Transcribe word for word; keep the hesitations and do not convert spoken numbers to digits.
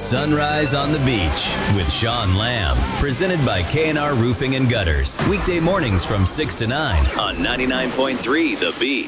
Sunrise on the Beach with Sean Lamb. Presented by K and R Roofing and Gutters. Weekday mornings from six to nine on ninety-nine point three The Beat.